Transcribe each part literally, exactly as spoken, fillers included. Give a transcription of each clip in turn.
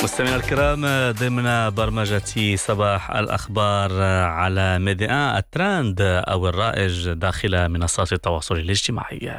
مستمعينا الكرام، ضمن برمجة صباح الأخبار على ميديا الترند أو الرائج داخل منصات التواصل الاجتماعي.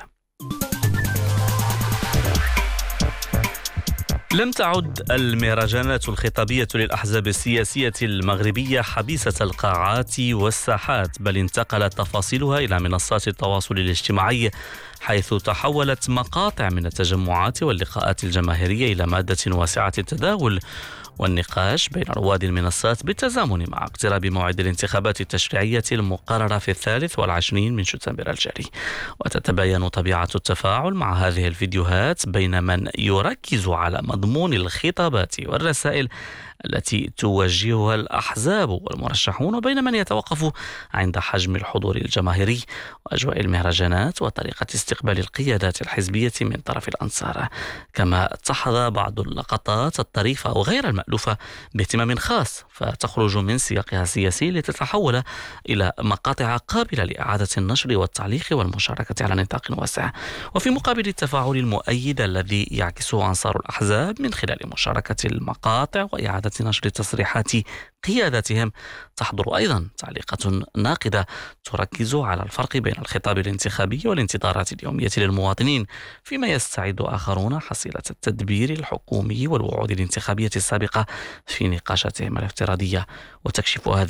لم تعد المهرجانات الخطابية للأحزاب السياسية المغربية حبيسة القاعات والساحات، بل انتقلت تفاصيلها إلى منصات التواصل الاجتماعي، حيث تحولت مقاطع من التجمعات واللقاءات الجماهيرية إلى مادة واسعة التداول والنقاش بين رواد المنصات، بالتزامن مع اقتراب موعد الانتخابات التشريعية المقررة في الثالث والعشرين من شتنبر الجاري. وتتبين طبيعة التفاعل مع هذه الفيديوهات بين من يركز على مضمون الخطابات والرسائل التي توجهها الأحزاب والمرشحون، وبين من يتوقف عند حجم الحضور الجماهيري وأجواء المهرجانات وطريقة استقبال القيادات الحزبية من طرف الأنصار. كما تحظى بعض اللقطات الطريفة أو غير المألوفة باهتمام خاص، فتخرج من سياقها السياسي لتتحول إلى مقاطع قابلة لإعادة النشر والتعليق والمشاركة على نطاق واسع. وفي مقابل التفاعل المؤيد الذي يعكسه أنصار الأحزاب من خلال مشاركة المقاطع وإعادة نشر تصريحات قيادتهم، تحضر أيضا تعليقات ناقدة تركز على الفرق بين الخطاب الانتخابي والانتظارات اليومية للمواطنين، فيما يستعد آخرون حصيلة التدبير الحكومي والوعود الانتخابية السابقة في نقاشاتهم الافتراضية. وتكشف هذه